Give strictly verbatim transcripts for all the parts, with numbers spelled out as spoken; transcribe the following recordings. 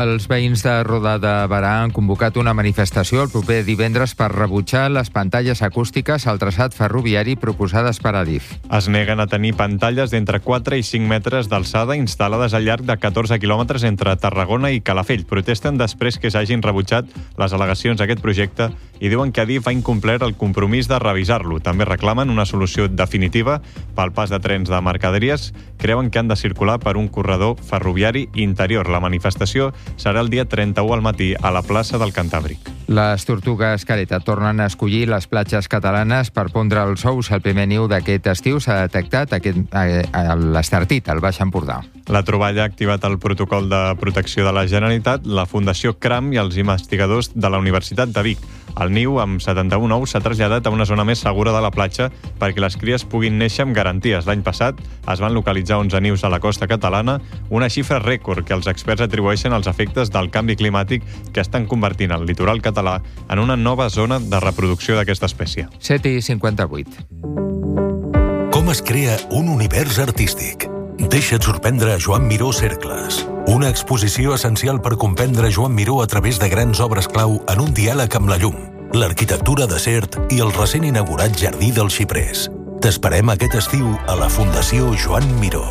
Els veïns de Roda de Berà han convocat una manifestació el proper divendres per rebutjar les pantalles acústiques al traçat ferroviari proposades per Adif. Es neguen a tenir pantalles d'entre quatre i cinc metres d'alçada instal·lades al llarg de catorze quilòmetres entre Tarragona i Calafell. Protesten després que s'hagin rebutjat les al·legacions a aquest projecte i diuen que Adif ha incomplert el compromís de revisar-lo. També reclamen una solució definitiva pel pas de trens de mercaderies. Creuen que han de circular per un corredor ferroviari interior. La manifestació serà el dia trenta-u al matí a la plaça del Cantàbric. Les tortugues careta tornen a escollir les platges catalanes per pondre els ous. El primer niu d'aquest estiu s'ha detectat aquest, eh, l'Estartit, al Baix Empordà. La troballa ha activat el protocol de protecció de la Generalitat, la Fundació CRAM i els investigadors de la Universitat de Vic. El niu, amb setanta-un ous, s'ha traslladat a una zona més segura de la platja perquè les cries puguin néixer amb garanties. L'any passat es van localitzar onze nius a la costa catalana, una xifra rècord que els experts atribueixen als efectes del canvi climàtic que estan convertint el litoral català en una nova zona de reproducció d'aquesta espècie. set i cinquanta-vuit. Com es crea un univers artístic? Deixa't sorprendre a Joan Miró Cercles. Una exposició essencial per comprendre Joan Miró a través de grans obres clau en un diàleg amb la llum, l'arquitectura de Sert i el recent inaugurat Jardí dels Xiprers. T'esperem aquest estiu a la Fundació Joan Miró.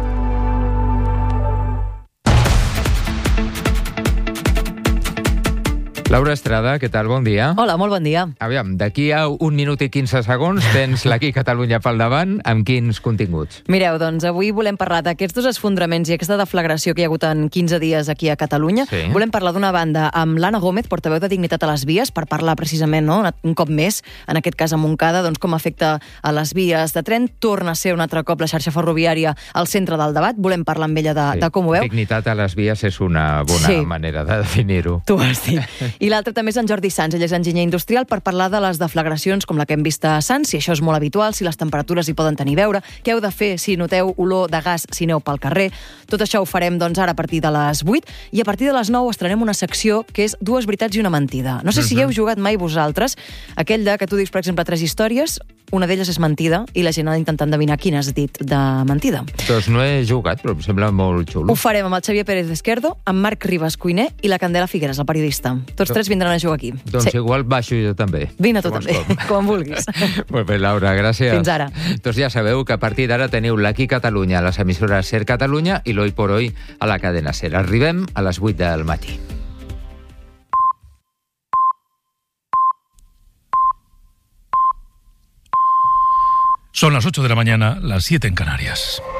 Laura Estrada, què tal? Bon dia. Hola, molt bon dia. Aviam, d'aquí a un minut i quinze segons tens l'Aquí Catalunya pel davant, amb quins continguts? Mireu, doncs avui volem parlar d'aquests dos esfondraments i aquesta deflagració que hi ha hagut en quinze dies aquí a Catalunya. Sí. Volem parlar d'una banda amb l'Anna Gómez, portaveu de Dignitat a les Vies, per parlar precisament, no, un cop més, en aquest cas a Montcada, doncs com afecta a les vies de tren. Torna a ser un altre cop la xarxa ferroviària al centre del debat. Volem parlar amb ella de, sí. de com ho veu. Dignitat a les vies és una bona sí. manera de definir-ho. Tu has dit. I l'altre també és en Jordi Sans, ell és enginyer industrial, per parlar de les deflagracions com la que hem vist a Sants, si això és molt habitual, si les temperatures hi poden tenir a veure, què heu de fer si noteu olor de gas si aneu pel carrer. Tot això ho farem doncs ara a partir de les vuit i a partir de les nou estrenem una secció que és dues veritats i una mentida. No sé si hi heu jugat mai vosaltres, aquell de que tu dius, per exemple, tres històries, una d'elles és mentida i la gent ha d'intentar endevinar quina has dit de mentida. Doncs no he jugat, però em sembla molt xulo. Ho farem amb el Xavier Pérez Esquerdo, amb Marc Ribas Cuiner i la Candela Figueres, el periodista. Tots tres vindran a jugar aquí. Doncs sí. Igual baixo jo també. Vine tu també, com, com vulguis. Molt bé, Laura, gràcies. Fins ara. Doncs ja sabeu que a partir d'ara teniu l'Aquí Catalunya a les emissores Ser Catalunya i l'Hoy por Hoy a la cadena Ser. Arribem a les vuit del matí. Son las ocho de la mañana, las siete en Canarias.